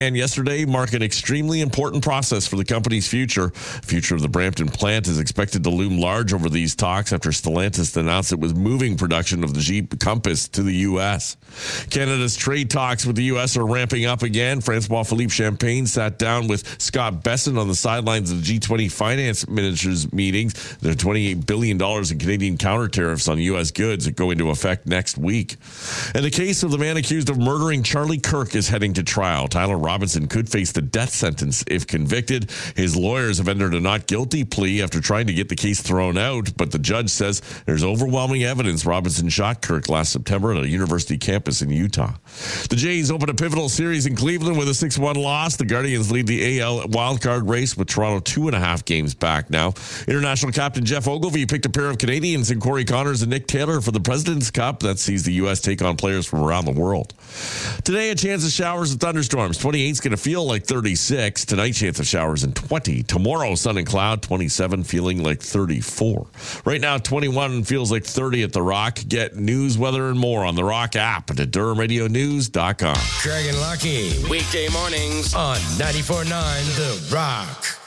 And yesterday marked an extremely important process for the company's future. The future of the Brampton plant is expected to loom large over these talks after Stellantis announced it was moving production of the Jeep Compass to the U.S. Canada's trade talks with the U.S. are ramping up again. Francois-Philippe Champagne sat down with Scott Bessent on the sidelines of the G20 finance ministers' meetings. There are $28 billion in Canadian counter tariffs on U.S. goods that go into effect next week. And the case of the man accused of murdering Charlie Kirk is heading to trial. Tyler Robinson could face the death sentence if convicted. His lawyers have entered a not guilty plea after trying to get the case thrown out, but the judge says there's overwhelming evidence Robinson shot Kirk last September at a university campus in Utah. The Jays open a pivotal series in Cleveland with a 6-1 loss. The Guardians lead the AL wildcard race with Toronto 2.5 games back now. International captain Jeff Ogilvie picked a pair of Canadians in Corey Connors and Nick Taylor for the President's Cup. That sees the U.S. take on players from around the world. Today, a chance of showers and thunderstorms. 28 is going to feel like 36. Tonight, chance of showers and 20. Tomorrow, sun and cloud, 27, feeling like 34. Right now, 21 feels like 30 at The Rock. Get news, weather, and more on The Rock app and at DurhamRadioNews.com. Craig and Lucky, weekday mornings on 94.9 The Rock.